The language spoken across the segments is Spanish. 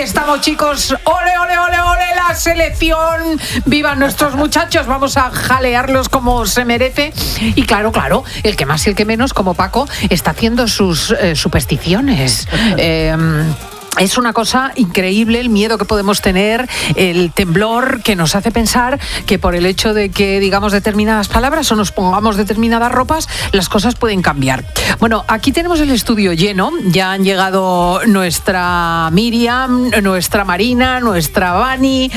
estamos, chicos. ¡Ole, ole, ole, ole! La selección. ¡Vivan nuestros muchachos! Vamos a jalearlos como se merece. Y claro, el que más y el que menos, como Paco, está haciendo sus supersticiones. Es una cosa increíble el miedo que podemos tener, el temblor que nos hace pensar que por el hecho de que digamos determinadas palabras o nos pongamos determinadas ropas, las cosas pueden cambiar. Bueno, aquí tenemos el estudio lleno, ya han llegado nuestra Miriam, nuestra Marina, nuestra Vani,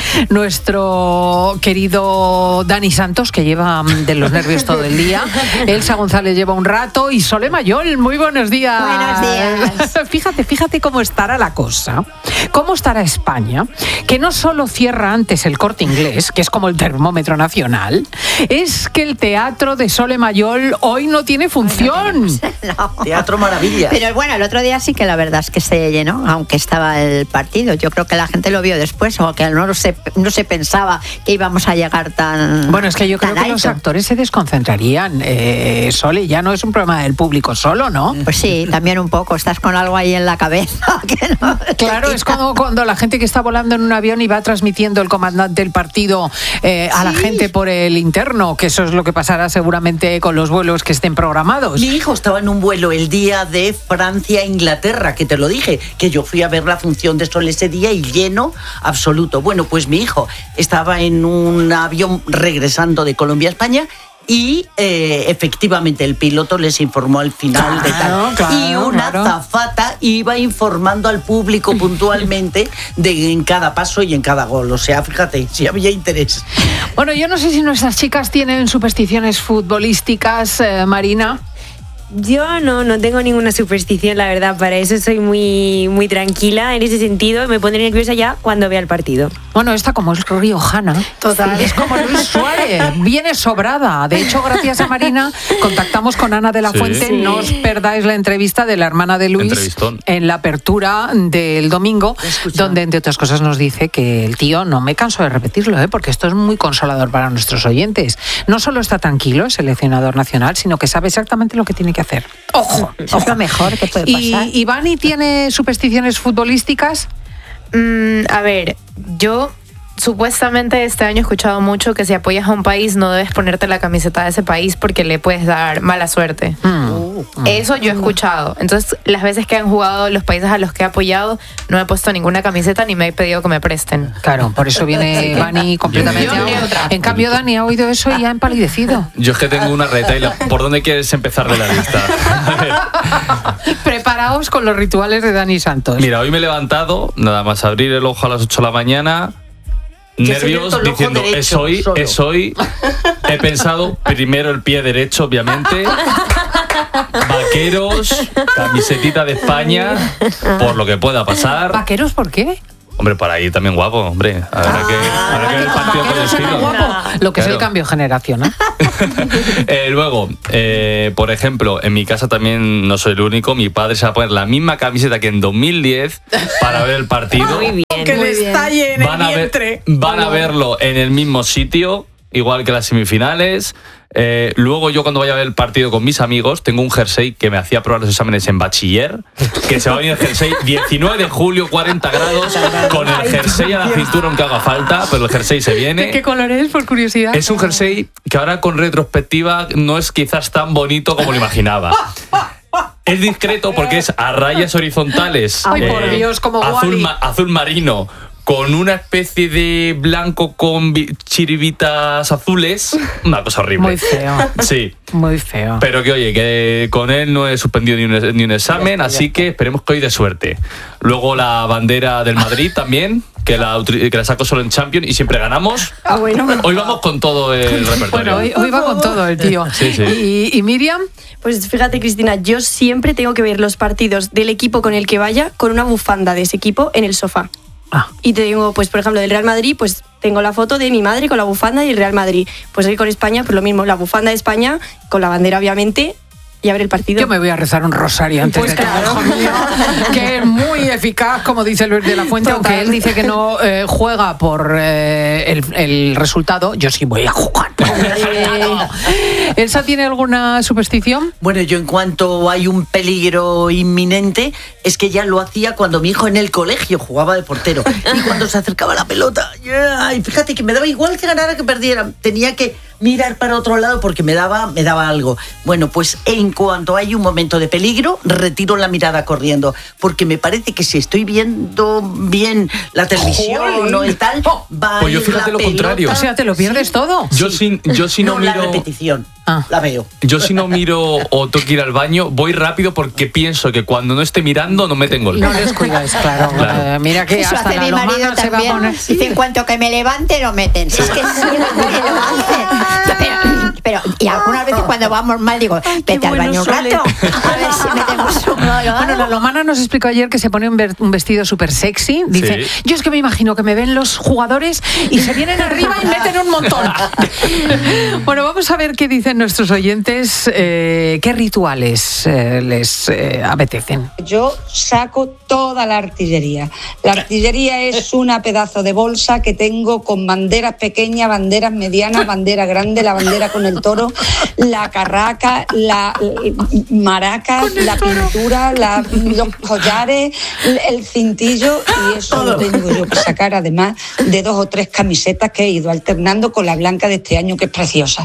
nuestro querido Dani Santos, que lleva de los nervios todo el día, Elsa González lleva un rato y Sole Mayol, muy buenos días. Buenos días. Fíjate cómo estará la cosa. ¿Cómo estará España? Que no solo cierra antes el Corte Inglés, que es como el termómetro nacional, es que el teatro de Sole Mayol hoy no tiene función. No. Teatro Maravillas. Pero bueno, el otro día sí que la verdad es que se llenó, aunque estaba el partido. Yo creo que la gente lo vio después, o que no se pensaba que íbamos a llegar tan. Bueno, es que yo creo que alto. los actores se desconcentrarían. Sole, ya no es un problema del público solo, ¿no? Pues sí, también un poco. Estás con algo ahí en la cabeza que no. Claro, es como cuando la gente que está volando en un avión y va transmitiendo el comandante del partido a la gente por el interno, que eso es lo que pasará seguramente con los vuelos que estén programados. Mi hijo estaba en un vuelo el día de Francia-Inglaterra, que te lo dije, que yo fui a ver la función de Sol ese día y lleno absoluto. Bueno, pues mi hijo estaba en un avión regresando de Colombia a España y efectivamente el piloto les informó al final de tal. Y una azafata iba informando al público puntualmente en cada paso y en cada gol. O sea, fíjate, si había interés. Bueno, yo no sé si nuestras chicas tienen supersticiones futbolísticas, Marina. Yo no tengo ninguna superstición, la verdad. Para eso soy muy tranquila en ese sentido. Me pondré nerviosa ya cuando vea el partido. Bueno, esta como es riojana. Total. Es como Luis Suárez, viene sobrada. De hecho, gracias a Marina, contactamos con Ana de la Fuente. Sí. No os perdáis la entrevista de la hermana de Luis Entrevistón. en la apertura del domingo, donde, entre otras cosas, nos dice que el tío, no me canso de repetirlo, porque esto es muy consolador para nuestros oyentes. No solo está tranquilo, el seleccionador nacional, sino que sabe exactamente lo que tiene que hacer. ¡Ojo! Eso es lo mejor que puede pasar. ¿Y Vani tiene supersticiones futbolísticas? A ver, yo supuestamente este año he escuchado mucho que si apoyas a un país no debes ponerte la camiseta de ese país porque le puedes dar mala suerte. Eso yo he escuchado. Entonces, las veces que han jugado los países a los que he apoyado, no he puesto ninguna camiseta ni me he pedido que me presten. Claro, por eso viene Vani completamente Yo neutra. En cambio, Dani ha oído eso y ha empalidecido. Yo es que tengo una retaila. ¿Por dónde quieres empezar de la lista? Preparaos con los rituales de Dani Santos. Mira, hoy me he levantado, nada más abrir el ojo a las 8 de la mañana, nervios, diciendo, es hoy. He pensado, primero el pie derecho, obviamente. Vaqueros, camisetita de España, por lo que pueda pasar. ¿Vaqueros por qué? Hombre, para ir también guapo, hombre. Habrá que ver el partido con estilo. Guapo. Lo que es Claro. el cambio generacional. Luego, por ejemplo, en mi casa también no soy el único. Mi padre se va a poner la misma camiseta que en 2010 para ver el partido. Muy bien. Que le estalle en el Van vientre. a verlo en el mismo sitio, igual que las semifinales. Luego yo cuando vaya a ver el partido con mis amigos tengo un jersey que me hacía probar los exámenes en bachiller, que se va a venir el jersey 19 de julio, 40 grados, con el jersey a la cintura aunque haga falta, pero el jersey se viene. ¿De qué color es, por curiosidad? Es un jersey que ahora con retrospectiva no es quizás tan bonito como lo imaginaba. Es discreto porque es a rayas horizontales. Ay, por Dios, como Wall-E. azul marino, con una especie de blanco con chiribitas azules. Una cosa horrible. Muy feo. Sí. Muy feo. Pero que oye, que con él no he suspendido ni un examen, así que esperemos que hoy de suerte. Luego la bandera del Madrid también, que la saco solo en Champions y siempre ganamos. Bueno. Hoy vamos con todo el repertorio. Bueno, hoy va con todo el tío. Sí. ¿Y Miriam? Pues fíjate, Cristina, yo siempre tengo que ver los partidos del equipo con el que vaya con una bufanda de ese equipo en el sofá. Y te digo, pues por ejemplo, del Real Madrid, pues tengo la foto de mi madre con la bufanda y el Real Madrid. Pues hoy con España, pues lo mismo, la bufanda de España, con la bandera obviamente, y a ver el partido. Yo me voy a rezar un rosario antes de todo, hijo mío, que es muy eficaz, como dice Luis de la Fuente, aunque él dice que no juega por el resultado, yo sí voy a jugar por el resultado. ¿Elsa tiene alguna superstición? Bueno, yo en cuanto hay un peligro inminente, es que ya lo hacía cuando mi hijo en el colegio jugaba de portero. Y cuando se acercaba la pelota, y fíjate que me daba igual que ganara que perdiera. Tenía que mirar para otro lado porque me daba algo. Bueno, pues en cuanto hay un momento de peligro, retiro la mirada corriendo. Porque me parece que si estoy viendo bien la televisión o el tal, va pues yo a ir fíjate la lo pelota. contrario. O sea, te lo pierdes todo. Yo si no la miro... repetición, Ah. la veo. Yo si no miro o tengo que ir al baño, voy rápido porque pienso que cuando no esté mirando no meten gol. No les cuidáis, claro. Claro. Mira que Eso hasta hace la mi marido lomana se va a también. poner... Dice, en cuanto que me levante, lo meten. Si es que sí, me lo hacen. Pero, y algunas veces cuando vamos mal, digo, vete al baño un rato. A ver si metemos un gol o algo. Bueno, la lomana nos explicó ayer que se pone un vestido súper sexy. Dice, Sí. yo es que me imagino que me ven los jugadores y se vienen arriba y meten un montón. Bueno, vamos a ver qué dicen nuestros oyentes, qué rituales les apetecen. Yo saco toda la artillería. La artillería es una pedazo de bolsa que tengo con banderas pequeñas, banderas medianas, bandera grande, la bandera con el toro, la carraca, la maraca, la pintura, los collares, el cintillo, y eso lo tengo yo que sacar, además de 2 o 3 camisetas que he ido alternando con la blanca de este año, que es preciosa.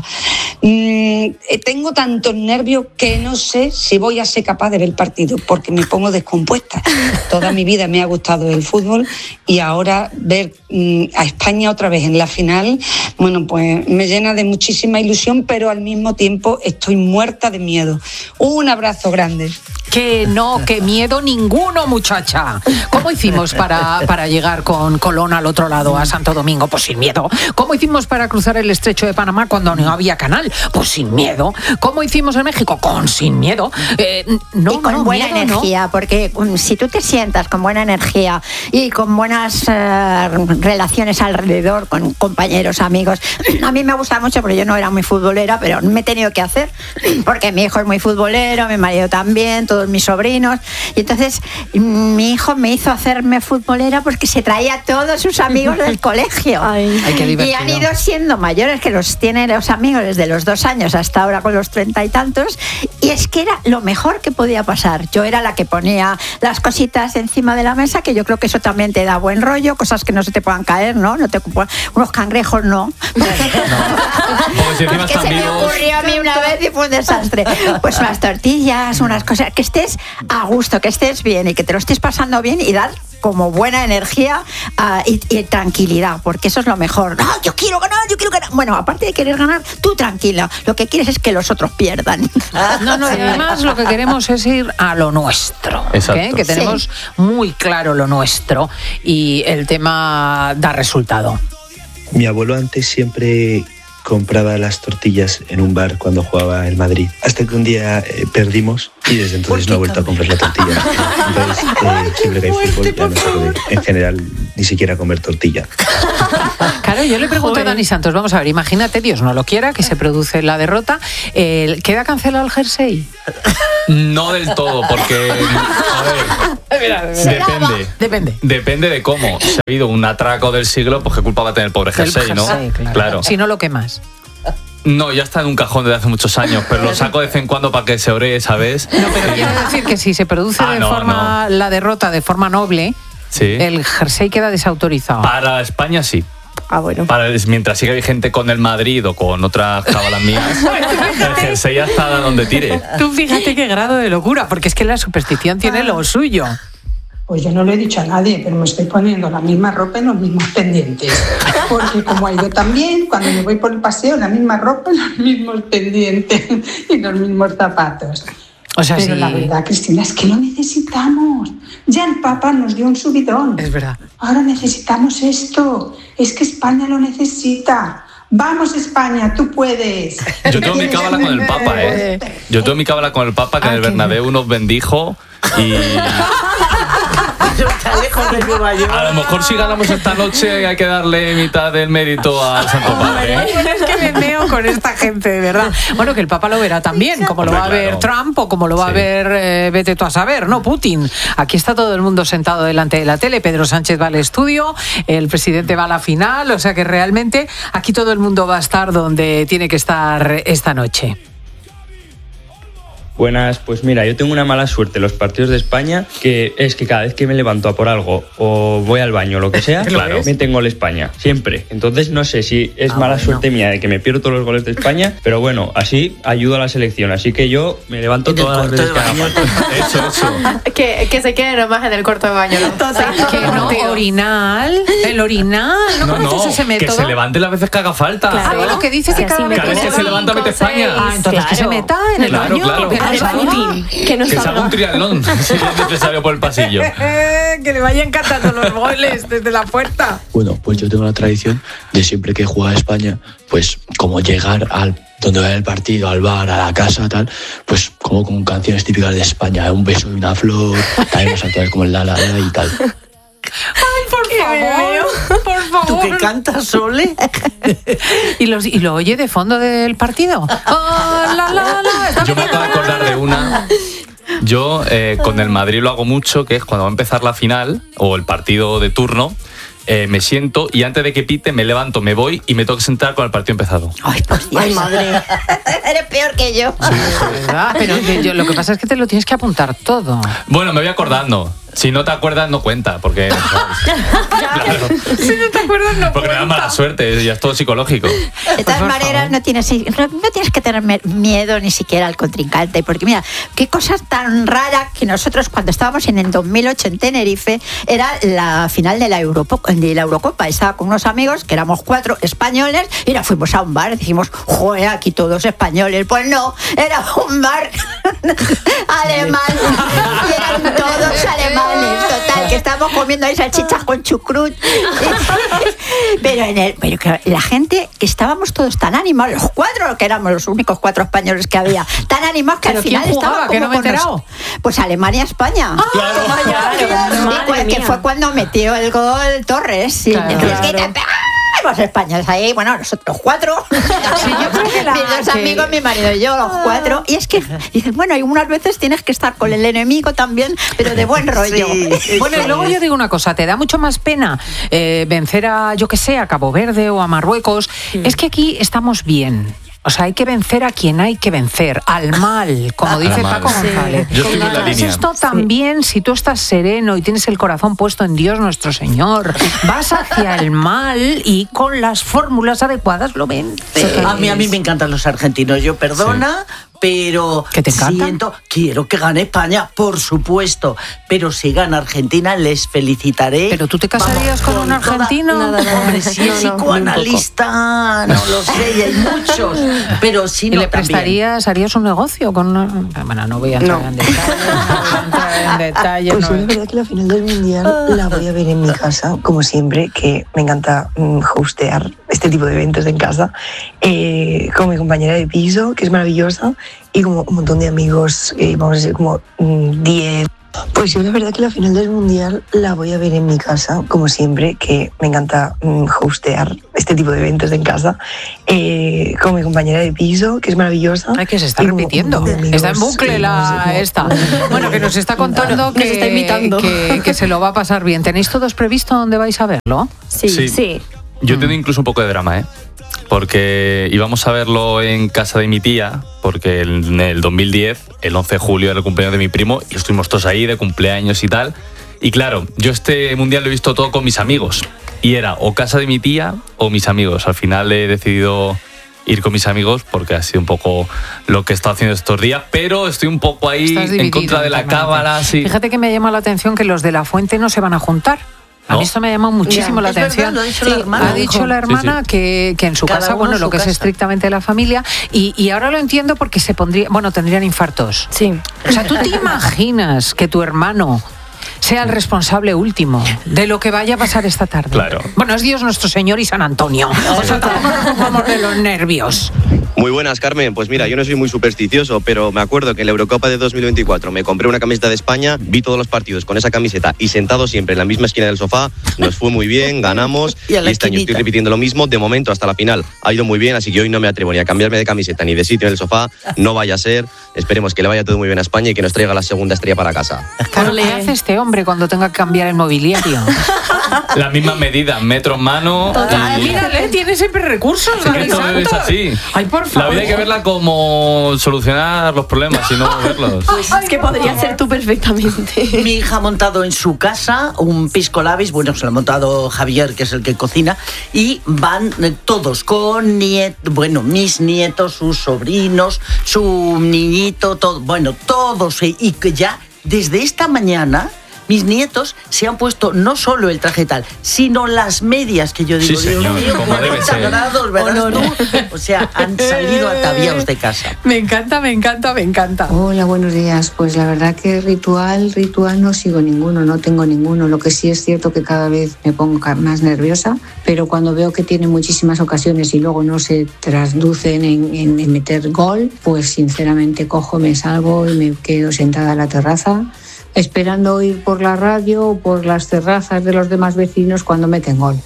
Tengo tantos nervios que no sé si voy a ser capaz de ver el partido, porque me pongo descompuesta. Toda mi vida me ha gustado el fútbol y ahora ver a España otra vez en la final, bueno, pues me llena de muchísima ilusión, pero al mismo tiempo estoy muerta de miedo. Un abrazo grande. Que no, que miedo ninguno, muchacha. ¿Cómo hicimos para llegar con Colón al otro lado, a Santo Domingo? Pues sin miedo. ¿Cómo hicimos para cruzar el estrecho de Panamá cuando no había canal? Pues sin miedo. ¿Cómo hicimos en México? Sin miedo. No, y con no, buena miedo, energía, no. porque si tú te sientas con buena energía y con buenas relaciones alrededor, con compañeros, amigos. A mí me gusta mucho, porque yo no era muy futbolera, pero me he tenido que hacer, porque mi hijo es muy futbolero, mi marido también, todos mis sobrinos, y entonces mi hijo me hizo hacerme futbolera porque se traía a todos sus amigos del colegio. Ay. Ay, qué Y divertido. han ido siendo mayores, que los tienen los amigos desde los 2 años hasta ahora con los 30 y tantos, y es que era lo mejor que podía pasar. Yo era la que ponía las cositas encima de la mesa, que yo creo que eso también te da buen rollo, cosas que no se te puedan caer, ¿no? Unos cangrejos no. Porque si encima Que están se me vivos. ocurrió a mí una vez y fue un desastre. Pues unas tortillas, unas cosas, que estés a gusto, que estés bien y que te lo estés pasando bien, y dar como buena energía y tranquilidad, porque eso es lo mejor. No, yo quiero ganar. Bueno, aparte de querer ganar, tú tranquila. Lo que quieres es que los otros pierdan. No, y además lo que queremos es ir a lo nuestro. Exacto. Que tenemos muy claro lo nuestro y el tema da resultado. Mi abuelo antes siempre compraba las tortillas en un bar cuando jugaba el Madrid. Hasta que un día perdimos y desde entonces no he vuelto a comprar la tortilla. Entonces, siempre que hay fútbol ya no se puede, en general, ni siquiera comer tortilla. Claro, yo le pregunto a Dani Santos, vamos a ver, imagínate, Dios no lo quiera, que se produce la derrota, ¿queda cancelado el jersey? No del todo, porque, a ver, depende de cómo. Si ha habido un atraco del siglo, pues qué culpa va a tener el pobre jersey, ¿no? Claro. Si no lo quemas. No, ya está en un cajón desde hace muchos años, pero lo saco de vez en cuando para que se ore, ¿sabes? No, pero quiero decir que si se produce la derrota de forma noble, sí, el jersey queda desautorizado. Para España sí. Ah, bueno. Mientras siga vigente con el Madrid o con otras cábalas mías, el jersey ya está donde tire. Tú fíjate qué grado de locura, porque es que la superstición tiene lo suyo. Pues yo no lo he dicho a nadie, pero me estoy poniendo la misma ropa en los mismos pendientes. Porque como ha ido tan bien, cuando me voy por el paseo, la misma ropa en los mismos pendientes y los mismos zapatos. O sea, pero sí. la verdad, Cristina, es que lo necesitamos. Ya el Papa nos dio un subidón. Es verdad. Ahora necesitamos esto. Es que España lo necesita. Vamos, España, tú puedes. Yo tengo mi cábala con el Papa, ¿eh? Yo tengo mi cábala con el Papa, que en el Bernabéu nos bendijo y... No está lejos de Nueva York. A lo mejor si ganamos esta noche hay que darle mitad del mérito al Santo Padre. Es que me meo con esta gente, de verdad. Bueno, que el Papa lo verá también, como lo va a ver Trump o como lo va a ver, vete tú a saber, ¿no? Putin. Aquí está todo el mundo sentado delante de la tele, Pedro Sánchez va al estudio, el presidente va a la final, o sea que realmente aquí todo el mundo va a estar donde tiene que estar esta noche. Buenas, pues mira, yo tengo una mala suerte en los partidos de España, que es que cada vez que me levanto a por algo o voy al baño o lo que sea, Claro. me tengo el España, siempre. Entonces no sé si es mala suerte mía de que me pierdo todos los goles de España, pero bueno, así ayudo a la selección, así que yo me levanto todas las veces que haga falta. Eso. Que se quede nomás en el cuarto de baño. Que no, orinal, el orinal, ¿no conoces ese método? Que se levante las veces que haga falta. Ah, bueno, que dice que cada vez Cada vez que se levanta mete España. Ah, entonces que se meta en el Claro, baño. claro. Que no salga. Que no Que se haga un triatlón si es necesario por el pasillo. Que le vayan cantando los goles desde la puerta. Bueno, pues yo tengo la tradición de siempre que juega España, pues como llegar al donde va el partido, al bar, a la casa, tal, pues como con canciones típicas de España, un beso y una flor, también vas a actuar como el la y tal. Por favor. ¿Tú qué cantas, Sole? ¿Y lo oye de fondo del partido? Oh, Yo me acabo de acordar de una. Yo con el Madrid lo hago mucho, que es cuando va a empezar la final o el partido de turno, me siento y antes de que pite me levanto, me voy y me tengo que sentar con el partido empezado. Ay, por Dios. Ay, madre. Eres peor que yo. ¿Verdad? Pero lo que pasa es que te lo tienes que apuntar todo. Bueno, me voy acordando. Si no te acuerdas, no cuenta, porque... Claro. Si no te acuerdas, no Porque me da mala suerte, ya es todo psicológico. De todas maneras, no tienes que tener miedo ni siquiera al contrincante, porque mira, qué cosa tan rara que nosotros cuando estábamos en el 2008 en Tenerife, era la final de la Eurocopa. Estaba con unos amigos, que éramos 4 españoles, y nos fuimos a un bar, dijimos, joder, aquí todos españoles. Pues no, era un bar alemán, y eran todos alemanes. Total, que estábamos comiendo ahí salchichas con chucrut. Pero que la gente, que estábamos todos tan animados, los 4, que éramos los únicos 4 españoles que había, tan animados que ¿Pero al final quién jugaba? estaba Que como no me he con enterado. pues Alemania-España. Que fue cuando metió el gol Torres. Claro. Entonces, que los españoles ahí, bueno, nosotros 4. Sí, yo creo que mis 2 amigos, mi marido y yo, los 4. Y es que dices, bueno, y unas veces tienes que estar con el enemigo también, pero de buen rollo. Sí. Bueno, y luego yo digo una cosa, ¿te da mucho más pena vencer a, yo que sé, a Cabo Verde o a Marruecos? Es que aquí estamos bien. O sea, hay que vencer a quien hay que vencer, al mal, como dice mal. Paco González. Yo estoy en la Entonces, línea. esto también, si tú estás sereno y tienes el corazón puesto en Dios nuestro Señor, vas hacia el mal y con las fórmulas adecuadas lo vences. A mí me encantan los argentinos. Yo perdona, pero ¿Que te encantan? quiero que gane España, por supuesto. Pero si gana Argentina, les felicitaré. ¿Pero tú te casarías con un argentino? Hombre, si es psicoanalista, no lo sé, y hay muchos. Pero si ¿Y no, le prestarías, harías un negocio con una... Bueno, no voy a entrar en detalles. No voy a entrar en detalles. Pues no. yo la verdad que la final del Mundial la voy a ver en mi casa, como siempre, que me encanta hostear este tipo de eventos en casa, con mi compañera de piso, que es maravillosa, y como un montón de amigos, vamos a ser como 10. Pues yo la verdad que la final del Mundial la voy a ver en mi casa, como siempre, que me encanta hostear este tipo de eventos en casa, con mi compañera de piso, que es maravillosa. Ay, que se está y como repitiendo. un montón de amigos, Está en bucle vamos a ser como, esta. Bueno, que nos está contando Nos está imitando. que se lo va a pasar bien. ¿Tenéis todos previsto dónde vais a verlo? Sí. Yo tengo incluso un poco de drama, porque íbamos a verlo en casa de mi tía, porque en el 2010, el 11 de julio era el cumpleaños de mi primo, y estuvimos todos ahí de cumpleaños y tal. Y claro, yo este mundial lo he visto todo con mis amigos, y era o casa de mi tía o mis amigos. Al final he decidido ir con mis amigos porque ha sido un poco lo que he estado haciendo estos días, pero estoy un poco ahí Estás en dividido contra de la internamente. cábala. Sí. Fíjate que me llama la atención que los de la Fuente no se van a juntar. A mí ¿No? esto me ha llamado muchísimo la Es verdad, atención. lo ha dicho la hermana. Ha dicho la hermana que en su Cada casa, uno bueno, en lo su que es casa. estrictamente la familia, y ahora lo entiendo porque tendrían infartos. Sí. O sea, ¿tú te imaginas que tu hermano sea el responsable último de lo que vaya a pasar esta tarde? Claro. Bueno, es Dios nuestro Señor y San Antonio. O sea, tampoco nos ocupamos de los nervios. Muy buenas, Carmen. Pues mira, yo no soy muy supersticioso, pero me acuerdo que en la Eurocopa de 2024 me compré una camiseta de España, vi todos los partidos con esa camiseta y sentado siempre en la misma esquina del sofá, nos fue muy bien, ganamos y este año estoy repitiendo lo mismo, de momento hasta la final ha ido muy bien, así que hoy no me atrevo ni a cambiarme de camiseta ni de sitio en el sofá, no vaya a ser, esperemos que le vaya todo muy bien a España y que nos traiga la segunda estrella para casa. ¿Qué le hace este hombre cuando tenga que cambiar el mobiliario? La misma medida, metro en mano. Mírale, tiene siempre recursos. Es que esto es así. Ay, por favor. La vida hay que verla como solucionar los problemas y no verlos. Pues es que podría ser tú perfectamente. Mi hija ha montado en su casa un pisco labis, bueno, se lo ha montado Javier, que es el que cocina, y van todos con mis nietos, sus sobrinos, su niñito, todo, bueno, todos, y que ya desde esta mañana mis nietos se han puesto no solo el traje tal, sino las medias, que yo digo, Sí, señor, Dios mío, como debe 40 ser. grados, ¿verdad tú? O sea, han salido ataviados de casa. Me encanta, me encanta, me encanta. Hola, buenos días. Pues la verdad que ritual no sigo ninguno, no tengo ninguno. Lo que sí es cierto que cada vez me pongo más nerviosa, pero cuando veo que tiene muchísimas ocasiones y luego no se traducen en meter gol, pues sinceramente cojo, me salgo y me quedo sentada en la terraza esperando oír por la radio o por las terrazas de los demás vecinos cuando meten gol.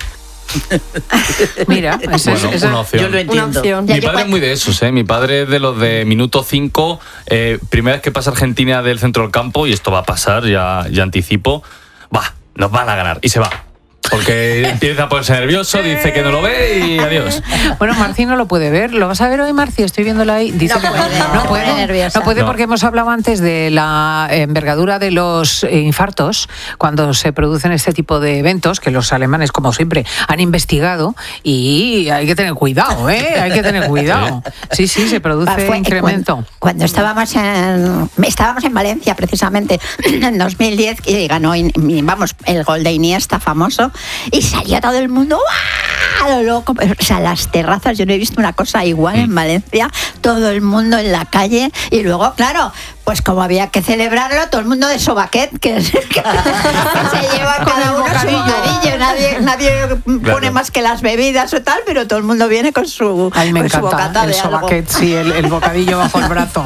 Mira, esa es una opción. Yo lo entiendo. Mi padre es muy de esos, ¿eh? Mi padre es de los de minuto 5, primera vez que pasa Argentina del centro del campo, y esto va a pasar, ya anticipo, nos van a ganar, y se va. Porque empieza a ponerse nervioso, dice que no lo ve y adiós. Bueno, Marci no lo puede ver. ¿Lo vas a ver hoy, Marci? Estoy viéndola ahí. Dice que no puede. Nerviosa. No puede No. porque hemos hablado antes de la envergadura de los infartos cuando se producen este tipo de eventos, que los alemanes, como siempre, han investigado, y hay que tener cuidado, ¿eh? Hay que tener cuidado. Sí, se produce incremento. Cuando estábamos en Valencia, precisamente, en 2010, y ganó, el gol de Iniesta famoso, y salía todo el mundo ¡guau! Lo loco. O sea, las terrazas, yo no he visto una cosa igual en Valencia, todo el mundo en la calle, y luego, claro, pues como había que celebrarlo, todo el mundo de sobaquet, que se lleva cada uno su bocadillo, nadie pone más que las bebidas o tal, pero todo el mundo viene con su, Ay, me con su encanta bocata el de algo. sobaquet, sí, el bocadillo bajo el brazo.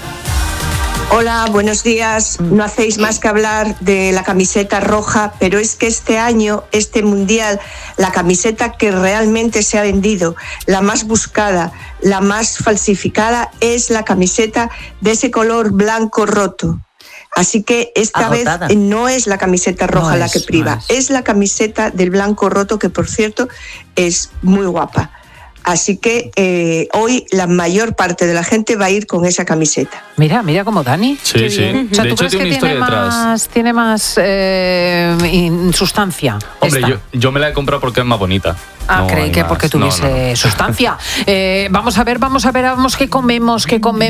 Hola, buenos días. No hacéis más que hablar de la camiseta roja, pero es que este año, este mundial, la camiseta que realmente se ha vendido, la más buscada, la más falsificada, es la camiseta de ese color blanco roto. Así que esta Agotada. vez no es la camiseta roja No la es, que priva, no es. es la camiseta del blanco roto, que por cierto es muy guapa. Así que hoy la mayor parte de la gente va a ir con esa camiseta. Mira como Dani. Sí, Qué sí. bien. O sea, De ¿tú hecho, crees tiene que una historia detrás. tiene más sustancia? Hombre, esta? yo me la he comprado porque es más bonita. No Creí hay que más. porque tuviese No. sustancia. Vamos a ver qué comemos.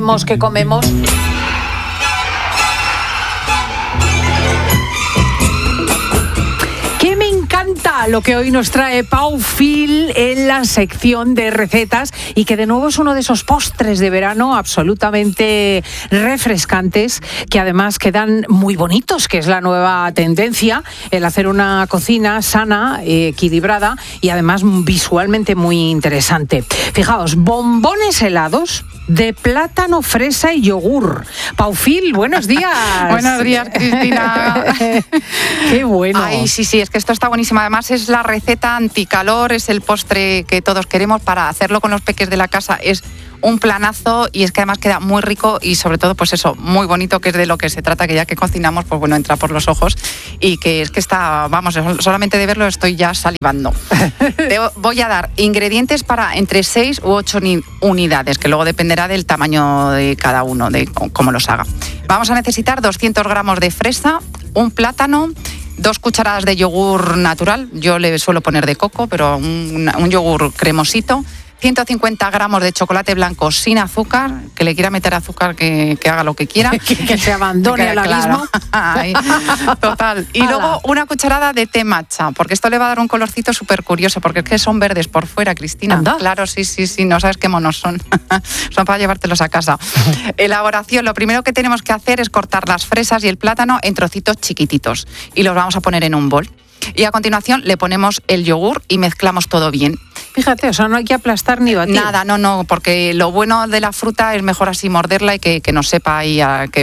Que me encanta lo que hoy nos trae Pau Fil en la sección de recetas, y que de nuevo es uno de esos postres de verano absolutamente refrescantes, que además quedan muy bonitos, que es la nueva tendencia, el hacer una cocina sana, equilibrada y además visualmente muy interesante. Fijaos, bombones helados de plátano, fresa y yogur. Pau Fil, buenos días. Buenos días, Cristina. Qué bueno. Ay, sí, es que esto está buenísimo. Además es la receta anticalor, es el postre que todos queremos para hacerlo con los peques de la casa. Es un planazo, y es que además queda muy rico y sobre todo, pues eso, muy bonito, que es de lo que se trata, que ya que cocinamos, pues bueno, entra por los ojos, y que es que está, vamos, solamente de verlo estoy ya salivando. Te voy a dar ingredientes para entre 6 u 8 unidades, que luego dependerá del tamaño de cada uno, de cómo los haga. Vamos a necesitar 200 gramos de fresa, un plátano, 2 cucharadas de yogur natural, yo le suelo poner de coco, pero un yogur cremosito, 150 gramos de chocolate blanco sin azúcar, que le quiera meter azúcar, que haga lo que quiera. que se abandone al abismo. Ay, total. Y luego una cucharada de té matcha, porque esto le va a dar un colorcito súper curioso, porque es que son verdes por fuera, Cristina. ¿Anda? Claro, sí, no sabes qué monos son. Son para llevártelos a casa. Elaboración, lo primero que tenemos que hacer es cortar las fresas y el plátano en trocitos chiquititos, y los vamos a poner en un bol. Y a continuación le ponemos el yogur y mezclamos todo bien. Fíjate, o sea, no hay que aplastar ni batir. Nada, no, porque lo bueno de la fruta es mejor así morderla y que nos sepa ahí,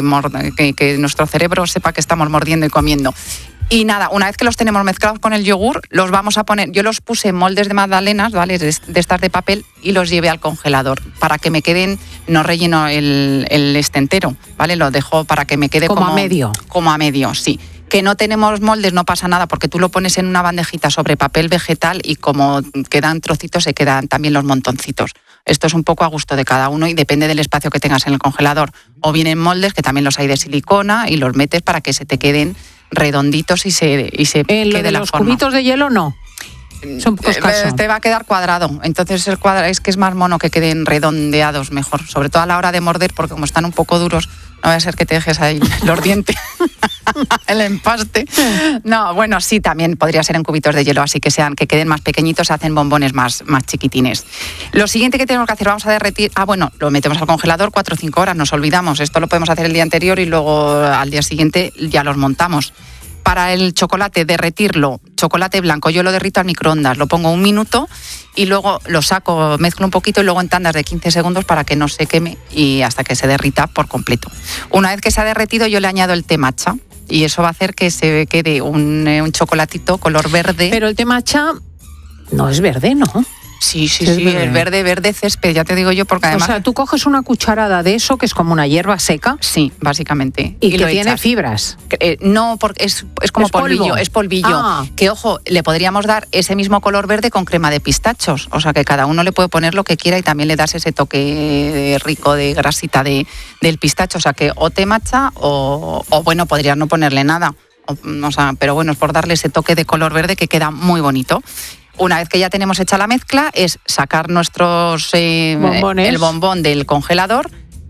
que nuestro cerebro sepa que estamos mordiendo y comiendo. Y nada, una vez que los tenemos mezclados con el yogur, los vamos a poner, yo los puse en moldes de magdalenas, ¿vale? De estas de papel, y los llevé al congelador para que me queden, no relleno el entero, ¿vale? Lo dejo para que me quede como a medio. Como a medio, sí. Que no tenemos moldes, no pasa nada, porque tú lo pones en una bandejita sobre papel vegetal y como quedan trocitos, se quedan también los montoncitos. Esto es un poco a gusto de cada uno y depende del espacio que tengas en el congelador. O vienen moldes, que también los hay de silicona, y los metes para que se te queden redonditos y se quede lo de la los forma. Cubitos de hielo no. Son poco escasos. Te va a quedar cuadrado. Entonces es que es más mono que queden redondeados mejor. Sobre todo a la hora de morder, porque como están un poco duros, no vaya a ser que te dejes ahí los dientes, el empaste. No, bueno, sí, también podría ser en cubitos de hielo, así que queden más pequeñitos, se hacen bombones más chiquitines. Lo siguiente que tenemos que hacer, vamos a derretir, lo metemos al congelador 4 o 5 horas, nos olvidamos. Esto lo podemos hacer el día anterior y luego al día siguiente ya los montamos. Para el chocolate, derretirlo, chocolate blanco, yo lo derrito al microondas, lo pongo 1 minuto y luego lo saco, mezclo un poquito y luego en tandas de 15 segundos para que no se queme y hasta que se derrita por completo. Una vez que se ha derretido, yo le añado el té matcha y eso va a hacer que se quede un chocolatito color verde. Pero el té matcha no es verde, ¿no? Sí, el verde césped, ya te digo yo, porque además... O sea, tú coges una cucharada de eso, que es como una hierba seca. Sí, básicamente. Y que tiene fibras. No, porque es como polvillo, es polvillo. Que, ojo, le podríamos dar ese mismo color verde con crema de pistachos. O sea, que cada uno le puede poner lo que quiera y también le das ese toque rico de grasita del pistacho. O sea, que o té matcha o bueno, podrías no ponerle nada. O sea, pero bueno, es por darle ese toque de color verde que queda muy bonito. Una vez que ya tenemos hecha la mezcla, es sacar nuestros bombones. El bombón del congelador,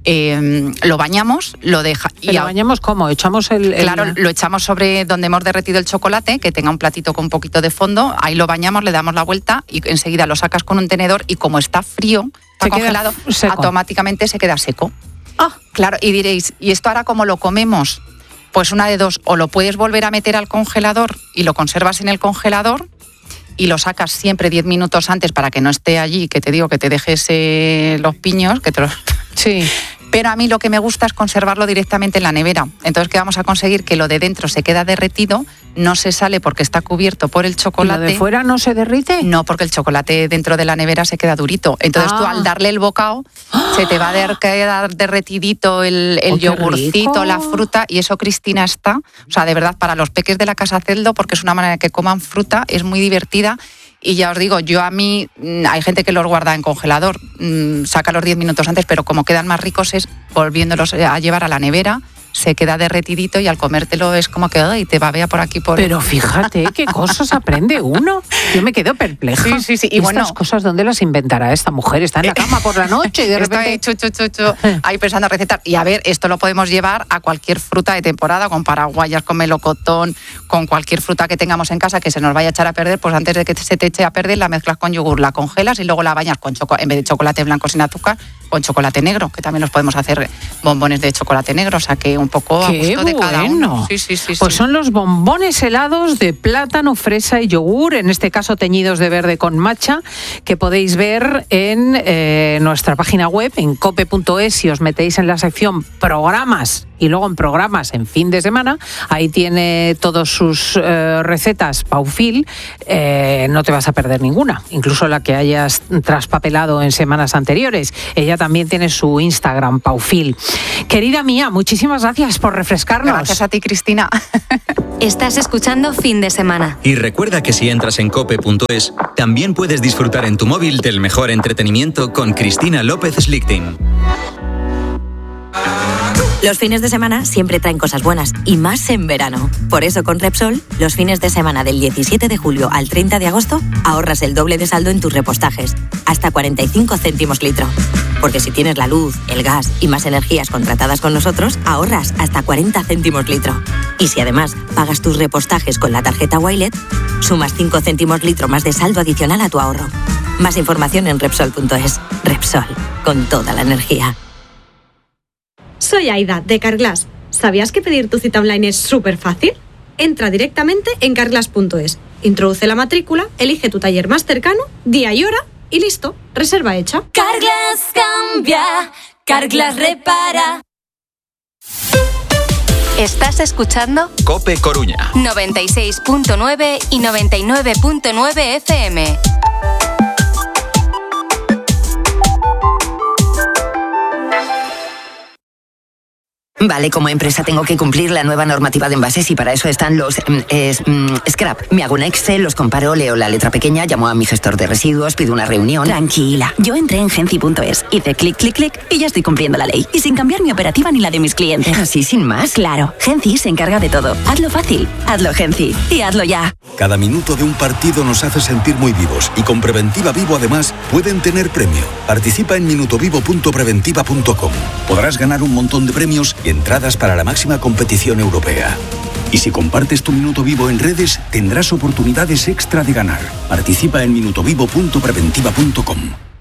lo bañamos, lo deja. ¿Lo bañamos cómo? ¿Echamos Claro, lo echamos sobre donde hemos derretido el chocolate, que tenga un platito con un poquito de fondo, ahí lo bañamos, le damos la vuelta y enseguida lo sacas con un tenedor y como está frío, está congelado, automáticamente se queda seco. Claro, y diréis, ¿y esto ahora cómo lo comemos? Pues una de dos, o lo puedes volver a meter al congelador y lo conservas en el congelador, y lo sacas siempre 10 minutos antes para que no esté allí, que te digo que te dejes los piños, que te los... Sí. Pero a mí lo que me gusta es conservarlo directamente en la nevera. Entonces, ¿qué vamos a conseguir? Que lo de dentro se queda derretido, no se sale porque está cubierto por el chocolate. ¿Y lo de fuera no se derrite? No, porque el chocolate dentro de la nevera se queda durito. Entonces tú al darle el bocado se te va a quedar derretidito el yogurcito, la fruta, y eso, Cristina, está... O sea, de verdad, para los peques de la Casa Celdo, porque es una manera de que coman fruta, es muy divertida. Y ya os digo, hay gente que los guarda en congelador, saca los 10 minutos antes, pero como quedan más ricos es volviéndolos a llevar a la nevera, se queda derretidito y al comértelo es como que te babea por aquí. Pero fíjate qué cosas aprende uno. Yo me quedo perpleja. Sí. Y estas cosas, ¿dónde las inventará esta mujer? Está en la cama por la noche y de repente... ahí pensando recetas. Y a ver, esto lo podemos llevar a cualquier fruta de temporada, con paraguayas, con melocotón, con cualquier fruta que tengamos en casa que se nos vaya a echar a perder, pues antes de que se te eche a perder, la mezclas con yogur, la congelas y luego la bañas con en vez de chocolate blanco sin azúcar, con chocolate negro, que también los podemos hacer bombones de chocolate negro, o sea que un poco a gusto de cada uno. Sí. Pues son los bombones helados de plátano, fresa y yogur, en este caso teñidos de verde con matcha, que podéis ver en nuestra página web, en cope.es, si os metéis en la sección programas y luego en programas en fin de semana, ahí tiene todas sus recetas Paufil, no te vas a perder ninguna, incluso la que hayas traspapelado en semanas anteriores. Ella también tiene su Instagram, Paufil. Querida mía, muchísimas gracias por refrescarnos. Gracias a ti, Cristina. Estás escuchando Fin de Semana. Y recuerda que si entras en cope.es, también puedes disfrutar en tu móvil del mejor entretenimiento con Cristina López Slichting. Los fines de semana siempre traen cosas buenas, y más en verano. Por eso con Repsol, los fines de semana del 17 de julio al 30 de agosto, ahorras el doble de saldo en tus repostajes, hasta 45 céntimos litro. Porque si tienes la luz, el gas y más energías contratadas con nosotros, ahorras hasta 40 céntimos litro. Y si además pagas tus repostajes con la tarjeta Wilet, sumas 5 céntimos litro más de saldo adicional a tu ahorro. Más información en Repsol.es. Repsol, con toda la energía. Soy Aida, de Carglass. ¿Sabías que pedir tu cita online es súper fácil? Entra directamente en carglass.es, introduce la matrícula, elige tu taller más cercano, día y hora y listo, reserva hecha. Carglass cambia, Carglass repara. Estás escuchando COPE Coruña 96.9 y 99.9 FM. Vale, como empresa tengo que cumplir la nueva normativa de envases y para eso están los scrap. Me hago un Excel, los comparo, leo la letra pequeña, llamo a mi gestor de residuos, pido una reunión. Tranquila, yo entré en Genci.es, hice clic, clic, clic y ya estoy cumpliendo la ley. Y sin cambiar mi operativa ni la de mis clientes. ¿Así sin más? Claro, Genci se encarga de todo. Hazlo fácil, hazlo Genci y hazlo ya. Cada minuto de un partido nos hace sentir muy vivos y con Preventiva Vivo además pueden tener premio. Participa en minutovivo.preventiva.com. Podrás ganar un montón de premios y entradas para la máxima competición europea. Y si compartes tu Minuto Vivo en redes, tendrás oportunidades extra de ganar. Participa en minutovivo.preventiva.com.